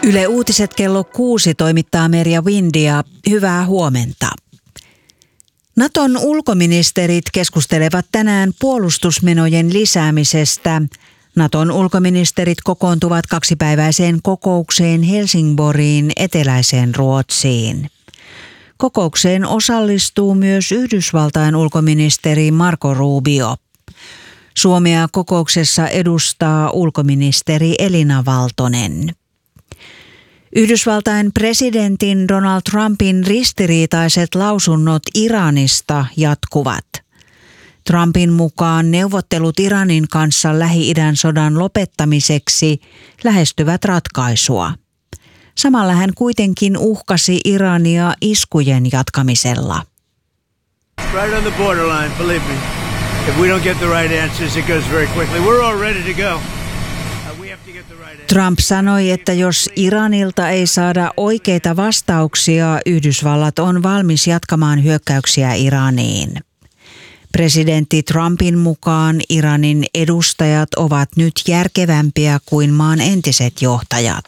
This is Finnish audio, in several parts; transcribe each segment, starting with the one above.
Yle Uutiset kello 6 toimittaa Merja Windia. Hyvää huomenta. Naton ulkoministerit keskustelevat tänään puolustusmenojen lisäämisestä. Naton ulkoministerit kokoontuvat 2-päiväiseen kokoukseen Helsingborgiin eteläiseen Ruotsiin. Kokoukseen osallistuu myös Yhdysvaltain ulkoministeri Marco Rubio. Suomea kokouksessa edustaa ulkoministeri Elina Valtonen. Yhdysvaltain presidentin Donald Trumpin ristiriitaiset lausunnot Iranista jatkuvat. Trumpin mukaan neuvottelut Iranin kanssa Lähi-idän sodan lopettamiseksi lähestyvät ratkaisua. Samalla hän kuitenkin uhkasi Irania iskujen jatkamisella. Right on the borderline, believe me. If we don't get the right answers, it goes very quickly. We're all ready to go. Trump sanoi, että jos Iranilta ei saada oikeita vastauksia, Yhdysvallat on valmis jatkamaan hyökkäyksiä Iraniin. Presidentti Trumpin mukaan Iranin edustajat ovat nyt järkevämpiä kuin maan entiset johtajat.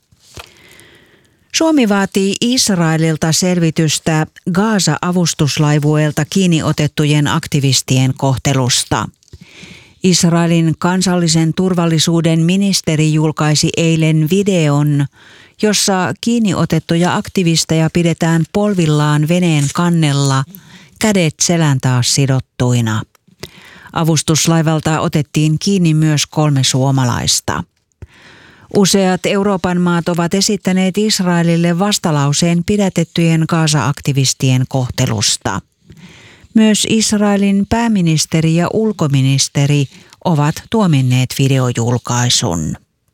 Suomi vaatii Israelilta selvitystä Gaza-avustuslaivueelta kiinni otettujen aktivistien kohtelusta. Israelin kansallisen turvallisuuden ministeri julkaisi eilen videon, jossa kiinni otettuja aktivisteja pidetään polvillaan veneen kannella, kädet selän taas sidottuina. Avustuslaivalta otettiin kiinni myös 3 suomalaista. Useat Euroopan maat ovat esittäneet Israelille vastalauseen pidätettyjen Gaza-aktivistien kohtelusta. Myös Israelin pääministeri ja ulkoministeri ovat tuominneet videojulkaisun.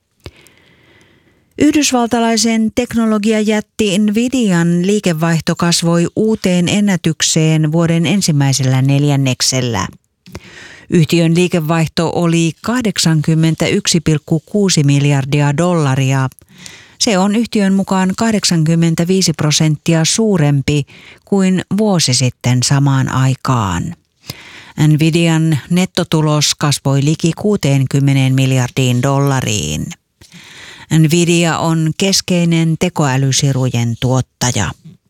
Yhdysvaltalaisen teknologiajätti Nvidian liikevaihto kasvoi uuteen ennätykseen vuoden ensimmäisellä neljänneksellä. Yhtiön liikevaihto oli $81,6 miljardia. Se on yhtiön mukaan 85% suurempi kuin vuosi sitten samaan aikaan. Nvidian nettotulos kasvoi liki $60 miljardiin. Nvidia on keskeinen tekoälysirujen tuottaja.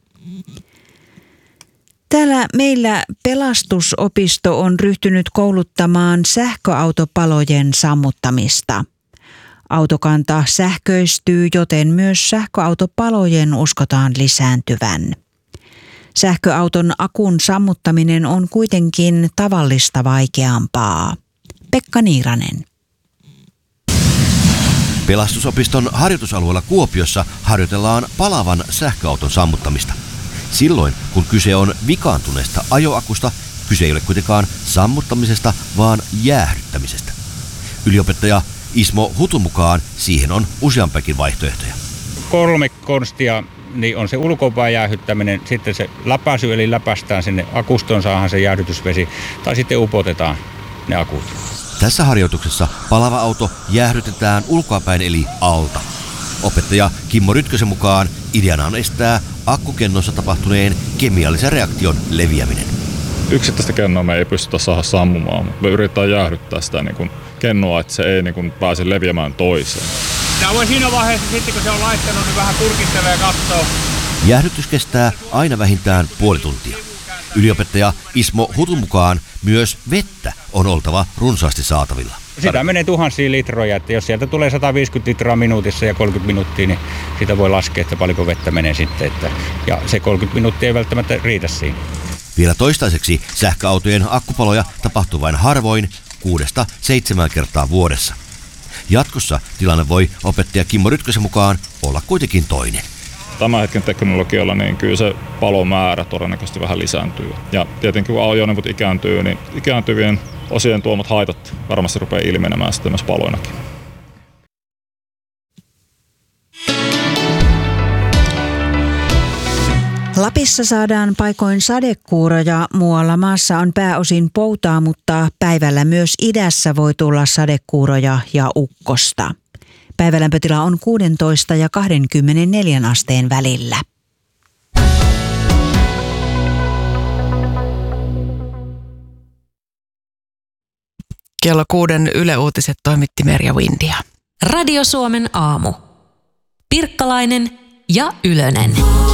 Täällä meillä Pelastusopisto on ryhtynyt kouluttamaan sähköautopalojen sammuttamista. Autokanta sähköistyy, joten myös sähköautopalojen uskotaan lisääntyvän. Sähköauton akun sammuttaminen on kuitenkin tavallista vaikeampaa. Pekka Niiranen. Pelastusopiston harjoitusalueella Kuopiossa harjoitellaan palavan sähköauton sammuttamista. Silloin, kun kyse on vikaantuneesta ajoakusta, kyse ei ole kuitenkaan sammuttamisesta, vaan jäähdyttämisestä. Yliopettaja Ismo Hutun mukaan siihen on useampiakin vaihtoehtoja. 3 konstia niin on se ulkopäin jäähdyttäminen, sitten se läpäisy, eli läpäistään sinne akustoon, saadaan se jäähdytysvesi, tai sitten upotetaan ne akut. Tässä harjoituksessa palava auto jäähdytetään ulkoapäin eli alta. Opettaja Kimmo Rytkösen mukaan ideana on estää akkukennossa tapahtuneen kemiallisen reaktion leviäminen. Yksittäistä kennoa me ei pystytä saada sammumaan, mutta me yritetään jäähdyttää sitä kennoa, että se ei pääse leviämään toiseen. Tämä voi siinä vaiheessa sitten, kun se on laittanut, niin vähän kurkistelee ja katsoo. Jäähdytys kestää aina vähintään puoli tuntia. Yliopettaja Ismo Hutun mukaan myös vettä on oltava runsaasti saatavilla. Sitä menee tuhansia litroja, että jos sieltä tulee 150 litraa minuutissa ja 30 minuuttia, niin sitä voi laskea, että paljonko vettä menee sitten. Ja se 30 minuuttia ei välttämättä riitä siinä. Vielä toistaiseksi sähköautojen akkupaloja tapahtuu vain harvoin, 6-7 kertaa vuodessa. Jatkossa tilanne voi opettaja Kimmo Rytkösen mukaan olla kuitenkin toinen. Tämän hetken teknologialla niin kyllä se palomäärä todennäköisesti vähän lisääntyy. Ja tietenkin kun ajoneuvot ikääntyy, niin ikääntyvien osien tuomat haitat varmasti rupeaa ilmenemään sitten myös paloinakin. Lapissa saadaan paikoin sadekuuroja, muualla maassa on pääosin poutaa, mutta päivällä myös idässä voi tulla sadekuuroja ja ukkosta. Päivälämpötila on 16 ja 24 asteen välillä. Kello 6 Yle Uutiset toimitti Merja Windia. Radio Suomen aamu. Pirkkalainen ja Ylönen.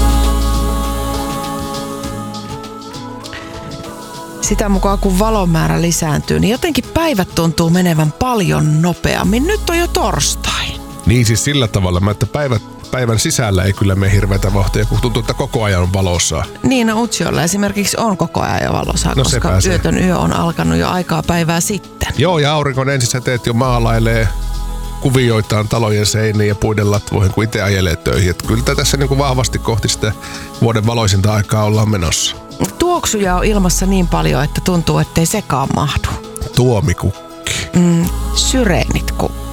Sitä mukaan kun valon määrä lisääntyy, niin jotenkin päivät tuntuu menevän paljon nopeammin. Nyt on jo torstai. Niin siis sillä tavalla, että päivän sisällä ei kyllä mene hirveätä vauhtia, kun tuntuu, että koko ajan on valossa. Niin, no Utsjoella esimerkiksi on koko ajan jo valossa, no, koska yötön yö on alkanut jo aikaa päivää sitten. Joo, ja auringon ensisäteet jo maalailee kuvioitaan talojen seiniin ja puiden latvoihin, kun itse ajelee töihin. Että kyllä tässä niin kuin vahvasti kohti sitä vuoden valoisinta aikaa ollaan menossa. Tuoksuja on ilmassa niin paljon, että tuntuu, ettei sekaan mahdu. Tuomikukki. Syreenit kukki.